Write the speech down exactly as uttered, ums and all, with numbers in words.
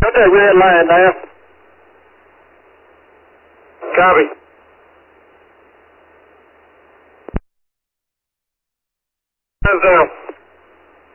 Got that red line now. Copy. Hands down.